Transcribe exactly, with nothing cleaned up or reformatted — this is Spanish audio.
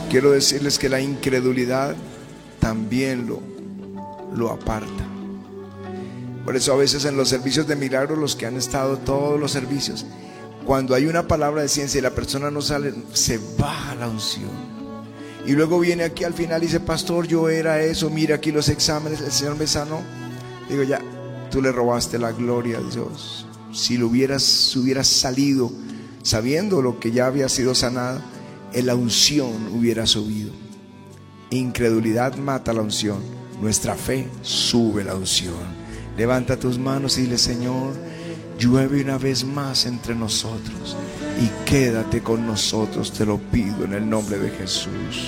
quiero decirles que la incredulidad también lo, lo aparta. Por eso a veces en los servicios de milagros, los que han estado todos los servicios, cuando hay una palabra de ciencia y la persona no sale, se baja la unción. Y luego viene aquí al final y dice: pastor, yo era eso, mira aquí los exámenes, el Señor me sanó. Digo, ya, tú le robaste la gloria a Dios. Si lo hubieras, hubieras salido sabiendo lo que ya había sido sanado, la unción hubiera subido. Incredulidad mata la unción, nuestra fe sube la unción. Levanta tus manos y dile: Señor, llueve una vez más entre nosotros y quédate con nosotros, te lo pido en el nombre de Jesús.